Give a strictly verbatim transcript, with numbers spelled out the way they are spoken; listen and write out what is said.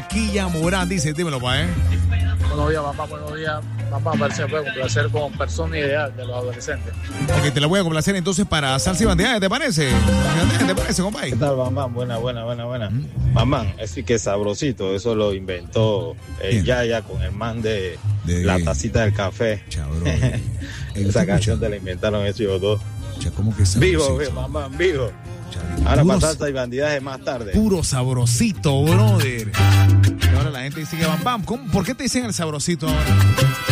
Barranquilla Morán. Dice, dímelo, pa, ¿eh? Buenos días, papá, buenos días. Papá, a ver si me puede complacer como persona ideal de los adolescentes. Ok, te la voy a complacer entonces para Salsa y Bandeja, ¿te parece? ¿Te parece, compadre? ¿Qué tal, Bambam? Buena, buena, buena, buena. ¿Mm? Bambam, es decir que sabrosito, eso lo inventó el Yaya con el man de, de... La Tacita del Café. Chabro. Esa canción te la inventaron esos dos. Cha, ¿cómo que sabrosito? Vivo, vivo, Bambam, vivo. Cha, ahora para Salsa y Bandidaje más tarde. Puro sabrosito, brother. Y ahora la gente dice que Bambam, ¿cómo? ¿Por qué te dicen el sabrosito ahora?